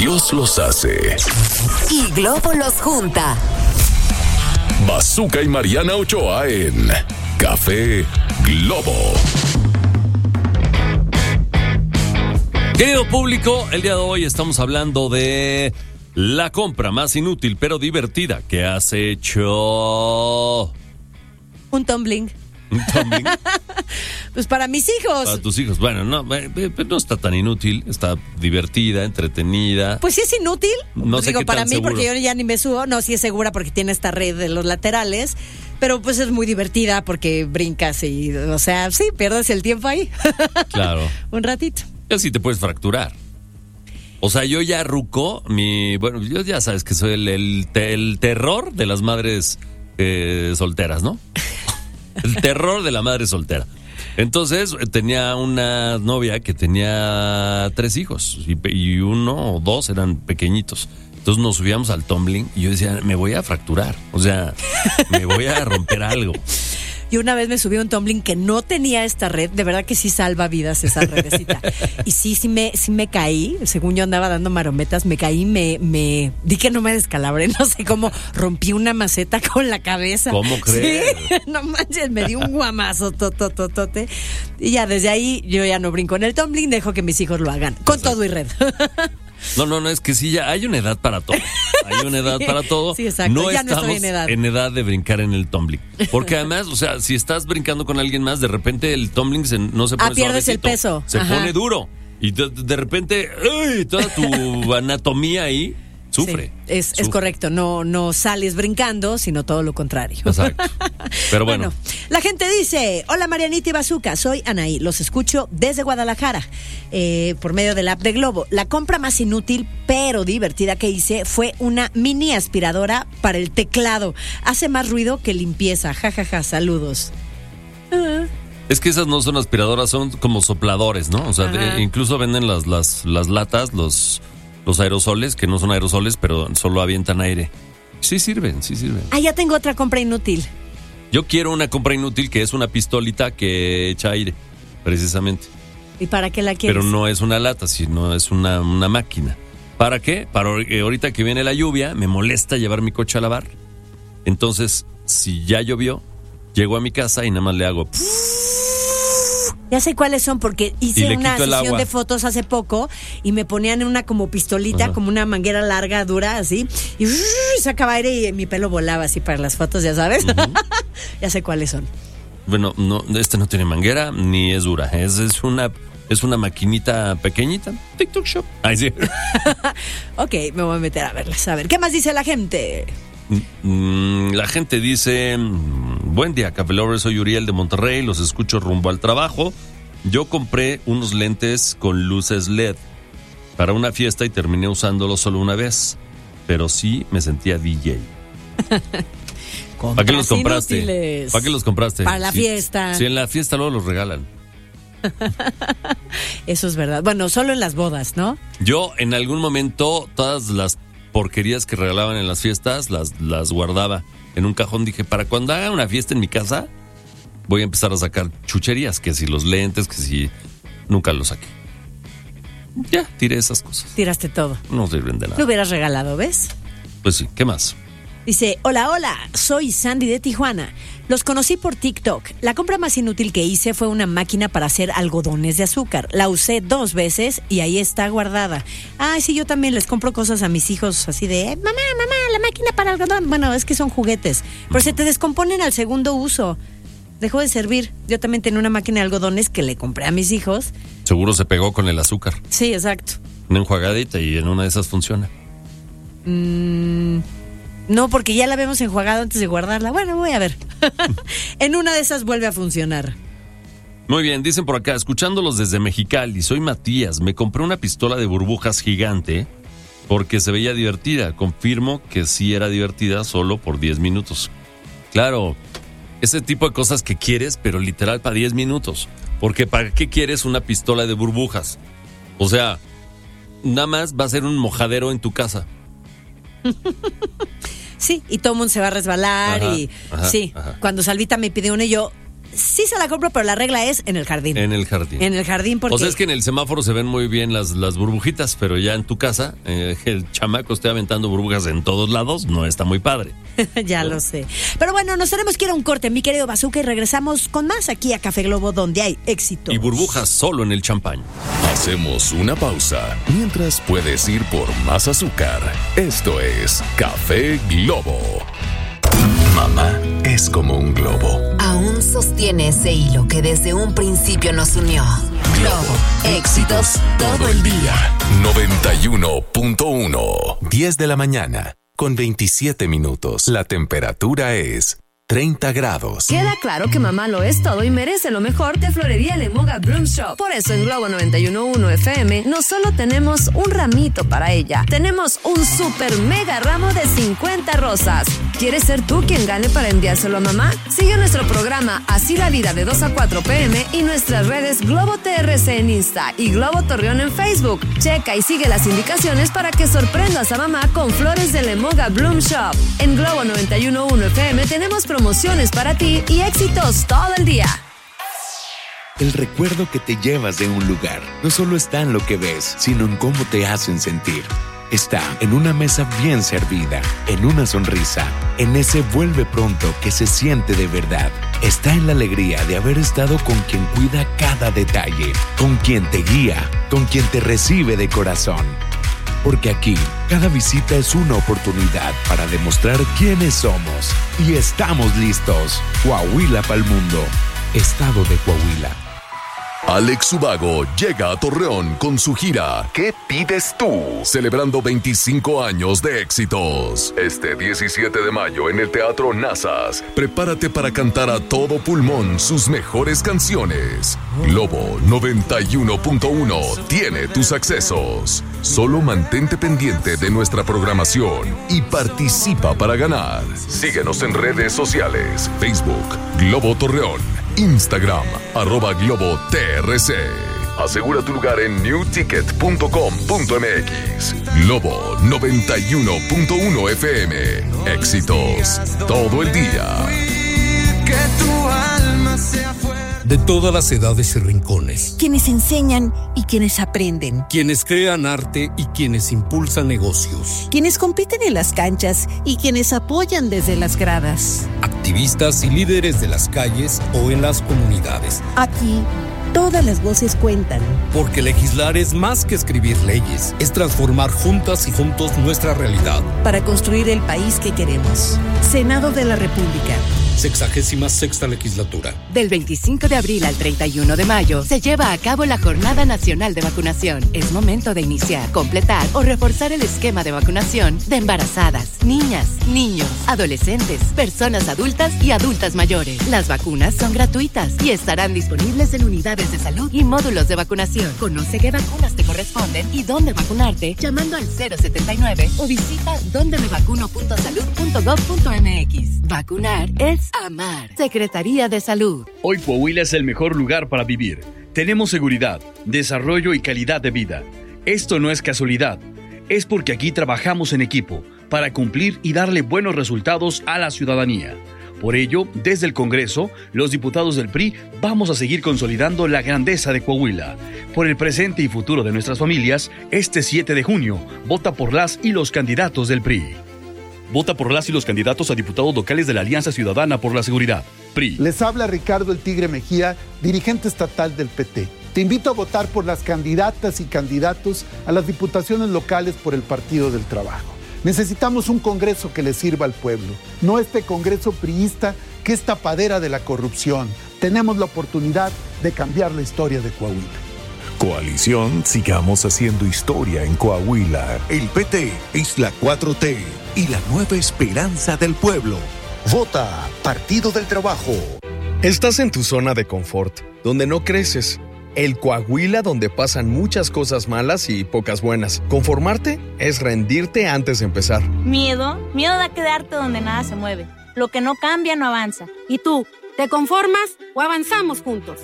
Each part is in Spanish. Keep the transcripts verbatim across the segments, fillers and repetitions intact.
Dios los hace y Globo los junta. Bazooka y Mariana Ochoa en Café Globo. Querido público, el día de hoy estamos hablando de la compra más inútil pero divertida que has hecho. Un tumbling. ¿Un tumbling? Pues para mis hijos. Para tus hijos. Bueno, no, no está tan inútil, está divertida, entretenida. Pues sí es inútil. No sé Digo, qué para tan mí, seguro. porque yo ya ni me subo. No, sí es segura porque tiene esta red de los laterales. Pero pues es muy divertida porque brincas y, o sea, sí, pierdes el tiempo ahí. Claro. Un ratito. Y así te puedes fracturar. O sea, yo ya ruco, mi, bueno, yo ya sabes que soy el, el, el terror de las madres eh, solteras, ¿no? El terror de la madre soltera. Entonces, tenía una novia que tenía tres hijos y, y uno o dos eran pequeñitos. Entonces nos subíamos al tumbling y yo decía, me voy a fracturar. O sea, me voy a romper algo. Y una vez me subí a un tumbling que no tenía esta red, de verdad que sí salva vidas esa redecita. Y sí, sí me, sí me caí, según yo andaba dando marometas, me caí, me, me, di que no me descalabré, no sé cómo, rompí una maceta con la cabeza. ¿Cómo crees? Sí, no manches, me di un guamazo, totototote. Y ya desde ahí yo ya no brinco en el tumbling, dejo que mis hijos lo hagan, con Exacto. todo y red. No, no, no, es que sí, ya hay una edad para todo. Hay una edad Sí, para todo. sí, exacto, No ya no estamos estoy en edad. en edad de brincar en el tumbling. Porque además, o sea, si estás brincando con alguien más, de repente el tumbling se, no se pone Ah, pierdes el suavecito, peso. se Ajá. pone duro. Y de, de repente, ¡ay! Toda tu anatomía ahí sufre. Sí, es, sufre. es correcto, no, no sales brincando, sino todo lo contrario. Exacto. Pero bueno. La gente dice, hola Marianita y Bazooka, soy Anaí, los escucho desde Guadalajara, eh, por medio del app de Globo. La compra más inútil pero divertida que hice fue una mini aspiradora para el teclado. Hace más ruido que limpieza, jajaja, ja, ja, saludos. Uh. Es que esas no son aspiradoras, son como sopladores, ¿no? O sea, de, incluso venden las, las, las latas, los... Los aerosoles, que no son aerosoles, pero solo avientan aire. Sí sirven, sí sirven. Ah, ya tengo otra compra inútil. Yo quiero una compra inútil que es una pistolita que echa aire, precisamente. ¿Y para qué la quieres? Pero no es una lata, sino es una, una máquina. ¿Para qué? Para que ahorita que viene la lluvia, me molesta llevar mi coche a lavar. Entonces, si ya llovió, llego a mi casa y nada más le hago... Ya sé cuáles son porque hice una quito el sesión agua. de fotos hace poco y me ponían en una como pistolita, Ajá. como una manguera larga, dura, así, y sacaba aire y mi pelo volaba así para las fotos, ya sabes. Uh-huh. Ya sé cuáles son. Bueno, no, este no tiene manguera ni es dura, es, es una... Es una maquinita pequeñita. TikTok Shop. Ahí sí. Ok, me voy a meter a verlas. A ver, ¿qué más dice la gente? La gente dice, buen día, Café Lovers, soy Uriel de Monterrey, los escucho rumbo al trabajo. Yo compré unos lentes con luces L E D para una fiesta y terminé usándolos solo una vez, pero sí me sentía D J. ¿Para qué los compraste? Inútiles. ¿Para qué los compraste? Para la Si, fiesta. Si en la fiesta luego los regalan. Eso es verdad. Bueno, solo en las bodas, ¿no? Yo en algún momento todas las porquerías que regalaban en las fiestas las, las guardaba en un cajón. Dije, para cuando haga una fiesta en mi casa voy a empezar a sacar chucherías, que si los lentes, que si... Nunca los saqué. Ya, tiré esas cosas. Tiraste todo. No sirven de nada. Lo hubieras regalado, ¿ves? Pues sí, ¿qué más? Dice, hola, hola, soy Sandy de Tijuana. Los conocí por TikTok. La compra más inútil que hice fue una máquina para hacer algodones de azúcar. La usé dos veces y ahí está guardada. Ay, sí, yo también les compro cosas a mis hijos así de, mamá, mamá, la máquina para algodón. Bueno, es que son juguetes, pero se te descomponen al segundo uso. Dejó de servir. Yo también tenía una máquina de algodones que le compré a mis hijos. Seguro se pegó con el azúcar. Sí, exacto. Una enjuagadita y en una de esas funciona. Mmm... No, porque ya la habíamos enjuagado antes de guardarla. Bueno, voy a ver. En una de esas vuelve a funcionar. Muy bien, dicen por acá, escuchándolos desde Mexicali, soy Matías, me compré una pistola de burbujas gigante porque se veía divertida. Confirmo que sí era divertida solo por diez minutos. Claro, ese tipo de cosas que quieres, pero literal para diez minutos. Porque ¿para qué quieres una pistola de burbujas? O sea, nada más va a ser un mojadero en tu casa. Sí, y todo el mundo se va a resbalar. Ajá, y ajá, sí, ajá. Cuando Salvita me pidió una y yo, sí se la compro, pero la regla es en el jardín. En el jardín. En el jardín porque... O sea, es que en el semáforo se ven muy bien las, las burbujitas, pero ya en tu casa, eh, el chamaco esté aventando burbujas en todos lados, no está muy padre. Ya ¿no? Lo sé. Pero bueno, nos tenemos que ir a un corte, mi querido Bazooka, y regresamos con más aquí a Café Globo, donde hay éxito. Y burbujas solo en el champán. Hacemos una pausa, mientras puedes ir por más azúcar. Esto es Café Globo. Mamá es como un globo. Aún sostiene ese hilo que desde un principio nos unió. Globo, éxitos todo el día. noventa y uno punto uno. diez de la mañana, con veintisiete minutos. La temperatura es treinta grados. Queda claro que mamá lo es todo y merece lo mejor de Florería Lemoga Bloom Shop. Por eso en Globo noventa y uno punto uno F M no solo tenemos un ramito para ella, tenemos un super mega ramo de cincuenta rosas. ¿Quieres ser tú quien gane para enviárselo a mamá? Sigue nuestro programa Así la Vida de dos a cuatro pm y nuestras redes Globo T R C en Insta y Globo Torreón en Facebook. Checa y sigue las indicaciones para que sorprendas a mamá con flores de Lemoga Bloom Shop. En Globo noventa y uno punto uno F M tenemos promociones para ti y éxitos todo el día. El recuerdo que te llevas de un lugar no solo está en lo que ves, sino en cómo te hacen sentir. Está en una mesa bien servida, en una sonrisa, en ese vuelve pronto que se siente de verdad. Está en la alegría de haber estado con quien cuida cada detalle, con quien te guía, con quien te recibe de corazón. Porque aquí, cada visita es una oportunidad para demostrar quiénes somos. Y estamos listos. Coahuila pa'l mundo. Estado de Coahuila. Alex Ubago llega a Torreón con su gira ¿Qué pides tú? Celebrando veinticinco años de éxitos. Este diecisiete de mayo en el Teatro Nazas. Prepárate para cantar a todo pulmón sus mejores canciones. Globo noventa y uno punto uno tiene tus accesos. Solo mantente pendiente de nuestra programación y participa para ganar. Síguenos en redes sociales: Facebook, Globo Torreón, Instagram, arroba Globo T R C. Asegura tu lugar en new ticket punto com punto m x. Globo noventa y uno punto uno F M. Éxitos todo el día. Que tu alma sea fuerte. De todas las edades y rincones. Quienes enseñan y quienes aprenden. Quienes crean arte y quienes impulsan negocios. Quienes compiten en las canchas y quienes apoyan desde las gradas. Activistas y líderes de las calles o en las comunidades. Aquí, todas las voces cuentan. Porque legislar es más que escribir leyes. Es transformar juntas y juntos nuestra realidad. Para construir el país que queremos. Senado de la República. Sexagésima sexta legislatura. Del veinticinco de abril al treinta y uno de mayo se lleva a cabo la Jornada Nacional de Vacunación. Es momento de iniciar, completar o reforzar el esquema de vacunación de embarazadas, niñas, niños, adolescentes, personas adultas y adultas mayores. Las vacunas son gratuitas y estarán disponibles en unidades de salud y módulos de vacunación. Conoce qué vacunas te corresponden y dónde vacunarte llamando al cero setenta y nueve o visita donde me vacuno punto salud punto gov punto m x. Vacunar es amar. Secretaría de Salud. Hoy Coahuila es el mejor lugar para vivir. Tenemos seguridad, desarrollo y calidad de vida. Esto no es casualidad. Es porque aquí trabajamos en equipo para cumplir y darle buenos resultados a la ciudadanía. Por ello, desde el Congreso, los diputados del P R I vamos a seguir consolidando la grandeza de Coahuila. Por el presente y futuro de nuestras familias, este siete de junio, vota por las y los candidatos del P R I. Vota por las y los candidatos a diputados locales de la Alianza Ciudadana por la Seguridad, P R I. Les habla Ricardo El Tigre Mejía, dirigente estatal del P T. Te invito a votar por las candidatas y candidatos a las diputaciones locales por el Partido del Trabajo. Necesitamos un Congreso que le sirva al pueblo, no este Congreso priista que es tapadera de la corrupción. Tenemos la oportunidad de cambiar la historia de Coahuila. Coalición Sigamos Haciendo Historia en Coahuila. El P T es la cuatro T y la nueva esperanza del pueblo. Vota Partido del Trabajo. Estás en tu zona de confort, donde no creces. El Coahuila donde pasan muchas cosas malas y pocas buenas. Conformarte es rendirte antes de empezar. Miedo, miedo a quedarte donde nada se mueve. Lo que no cambia no avanza. ¿Y tú? ¿Te conformas o avanzamos juntos?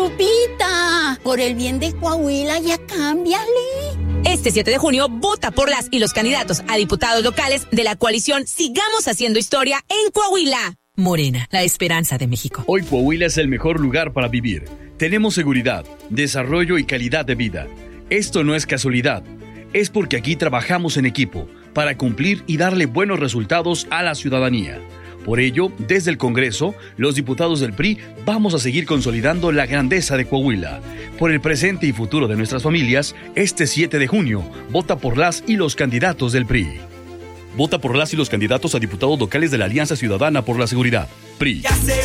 Lupita, por el bien de Coahuila ya cámbiale. Este siete de junio, vota por las y los candidatos a diputados locales de la coalición Sigamos Haciendo Historia en Coahuila. Morena, la esperanza de México. Hoy Coahuila es el mejor lugar para vivir. Tenemos seguridad, desarrollo y calidad de vida. Esto no es casualidad. Es porque aquí trabajamos en equipo para cumplir y darle buenos resultados a la ciudadanía. Por ello, desde el Congreso, los diputados del P R I vamos a seguir consolidando la grandeza de Coahuila. Por el presente y futuro de nuestras familias, este siete de junio, vota por las y los candidatos del P R I. Vota por las y los candidatos a diputados locales de la Alianza Ciudadana por la Seguridad. P R I.